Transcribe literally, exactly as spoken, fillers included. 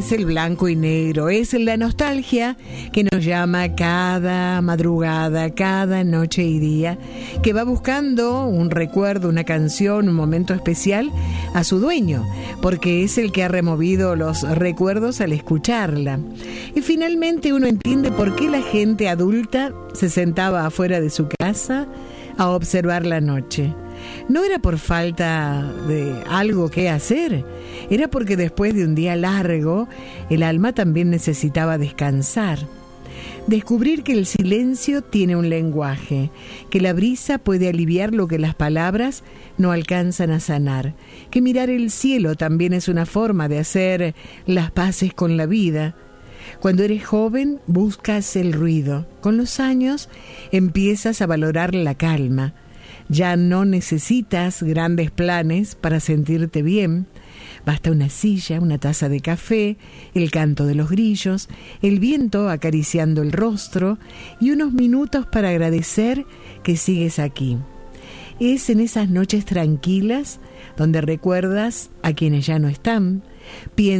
es el blanco y negro, es la nostalgia que nos llama cada madrugada, cada noche y día, que va buscando un recuerdo, una canción, un momento especial a su dueño, porque es el que ha removido los recuerdos al escucharla. Y finalmente uno entiende por qué la gente adulta se sentaba afuera de su casa a observar la noche. No era por falta de algo que hacer, era porque después de un día largo, el alma también necesitaba descansar. Descubrir que el silencio tiene un lenguaje, que la brisa puede aliviar lo que las palabras no alcanzan a sanar, que mirar el cielo también es una forma de hacer las paces con la vida. Cuando eres joven, buscas el ruido. Con los años, empiezas a valorar la calma. Ya no necesitas grandes planes para sentirte bien. Basta una silla, una taza de café, el canto de los grillos, el viento acariciando el rostro y unos minutos para agradecer que sigues aquí. Es en esas noches tranquilas donde recuerdas a quienes ya no están, piensas